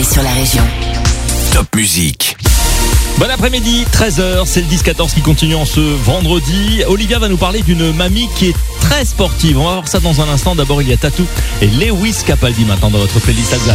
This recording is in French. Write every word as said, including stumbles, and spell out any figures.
sur la région. Top Musique. Bon après-midi, treize heures, c'est le dix quatorze qui continue en ce vendredi. Olivia va nous parler d'une mamie qui est très sportive. On va voir ça dans un instant. D'abord, il y a Tattoo et Lewis Capaldi maintenant dans votre playlist.